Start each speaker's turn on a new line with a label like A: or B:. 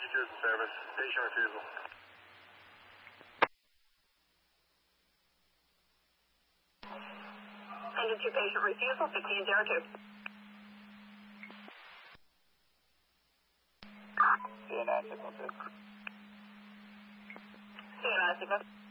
A: 52 is in service. Patient refusal.
B: Engine 2 patient refusal, 1502.
A: CNI signal 2.
B: CNI signal.